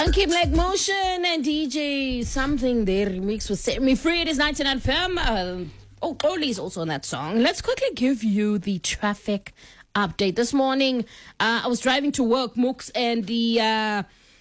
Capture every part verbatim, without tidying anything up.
Funky Black Motion and D J something they remix with Set Me Free. It is ninety-nine F M. Uh, oh, Oli is also on that song. Let's quickly give you the traffic update. This morning, uh, I was driving to work, Mooks, and the uh,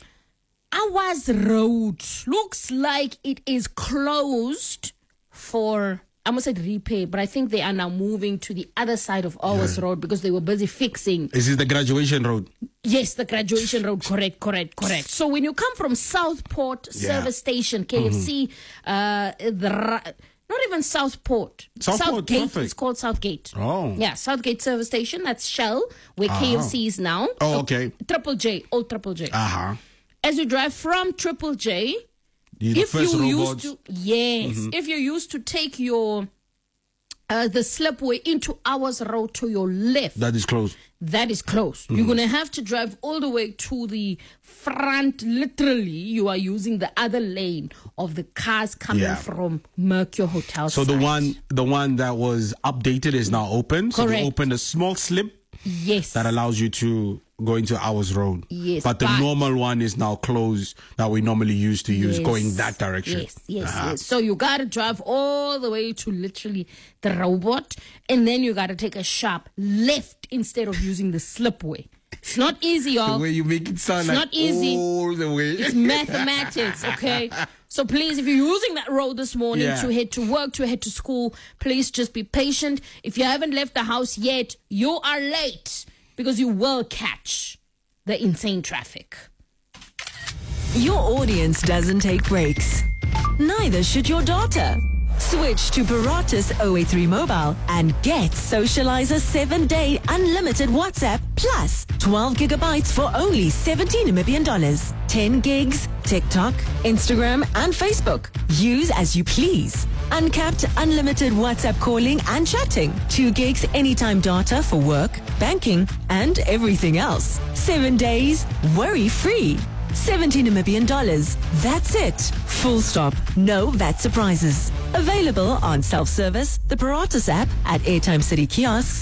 Awas Road looks like it is closed for, I almost said repair, but I think they are now moving to the other side of Awas yeah. Road because they were busy fixing. Is it the graduation road? Yes, the graduation road. Correct, correct, correct. So when you come from Southport yeah. Service Station, K F C, mm-hmm. uh, the not even Southport. Southport Southgate. Traffic. It's called Southgate. Oh. Yeah, Southgate Service Station. That's Shell, where uh-huh. K F C is now. Oh, okay. Triple J, old Triple J. Uh-huh. As you drive from Triple J, the if you robots. used to, yes, mm-hmm. if you used to take your uh, the slipway into Awas Road to your left, that is closed. That is closed. Mm-hmm. You're going to have to drive all the way to the front. Literally, you are using the other lane of the cars coming yeah. from Mercure Hotel. So side. the one, the one that was updated is now open. So Correct. they opened a small slip. Yes. That allows you to go into Awas Road. Yes. But the but normal one is now closed that we normally used to use yes, going that direction. Yes, yes, uh-huh. yes. So you got to drive all the way to literally the robot, and then you got to take a sharp left instead of using the slipway. It's not easy, y'all. The way you make it sound it's like not easy. all the way. It's mathematics, okay? So please, if you're using that road this morning yeah. to head to work, to head to school, please just be patient. If you haven't left the house yet, you are late because you will catch the insane traffic. Your audience doesn't take breaks. Neither should your daughter. Switch to Paratus zero eight three Mobile and get Socializer seven-day unlimited WhatsApp plus twelve gigabytes for only seventeen Namibian dollars. ten gigs, TikTok, Instagram, and Facebook. Use as you please. Uncapped unlimited WhatsApp calling and chatting. two gigs anytime data for work, banking, and everything else. Seven days, worry-free. seventeen Namibian dollars. That's it. Full stop. No V A T surprises. Available on self-service, the Paratus app, at Airtime City kiosks,